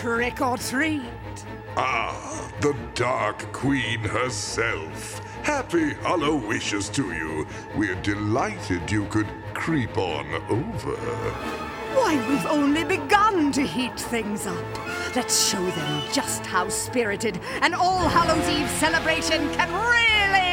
trick or treat. Ah, the Dark Queen herself. Happy Hollow wishes to you. We're delighted you could creep on over. Why, we've only begun to heat things up. Let's show them just how spirited an All Hallows Eve celebration can really